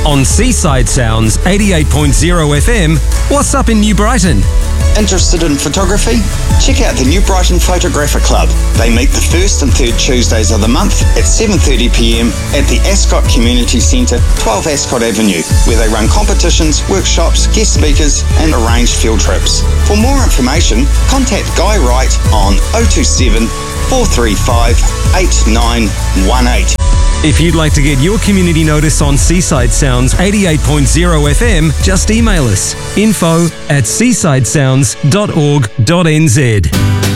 On Seaside Sounds 88.0 FM, what's up in New Brighton? Interested in photography? Check out the New Brighton Photographer Club. They meet the first and third Tuesdays of the month at 7:30pm at the Ascot Community Centre, 12 Ascot Avenue, where they run competitions, workshops, guest speakers and arrange field trips. For more information, contact Guy Wright on 027 435 8918. If you'd like to get your community notice on Seaside Sounds 88.0 FM, just email us info@seasidesounds.org.nz.